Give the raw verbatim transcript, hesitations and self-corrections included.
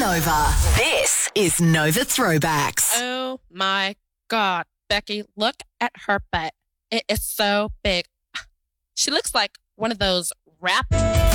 Nova. This is Nova Throwbacks. Oh my God, Becky, look at her butt. It is so big. She looks like one of those rap